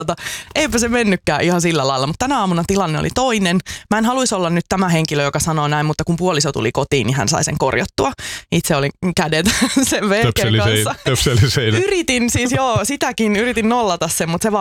eipä se mennytkään ihan sillä lailla, mutta tänä aamuna tilanne oli toinen. Mä en haluaisi olla nyt tämä henkilö, joka sanoo näin, mutta kun puoliso tuli kotiin, niin hän sai sen korjattua. Itse olin kädet sen vehkeen kanssa. Töpseli seinä. Yritin siis sitäkin yritin nollata sen, mutta se vaan